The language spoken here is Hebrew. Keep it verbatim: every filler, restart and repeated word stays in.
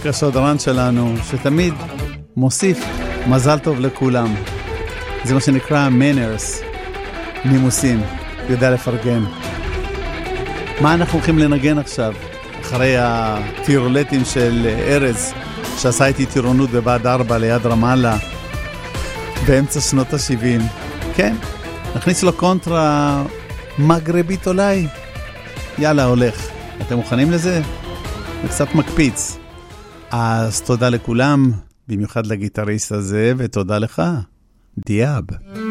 אריק השודרן שלנו, שתמיד מוסיף מזל טוב לכולם. זה מה שנקרא manners, נימוסים, יודע לפרגן. מה אנחנו הולכים לנגן עכשיו? אחרי הטירולטים של ארז, שעשה איתי טירונות בבה"ד ארבע ליד רמאללה, באמצע שנות ה-שבעים. כן, נכניס לו קונטרה מגרבית אולי. יאללה, הולך. אתם מוכנים לזה? זה קצת מקפיץ. אז תודה לכולם, במיוחד לגיטריסט הזה, ותודה לך, דיאב.